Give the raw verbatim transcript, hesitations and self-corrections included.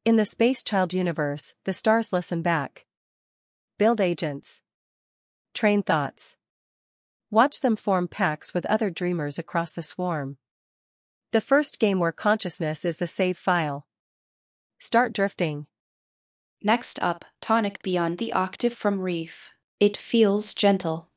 In the Space Child universe, the stars listen back. Build agents. Train thoughts. Watch them form packs with other dreamers across the swarm. The first game where consciousness is the save file. Start drifting. Next up, Tonic Beyond the Octave from Reef. It feels gentle.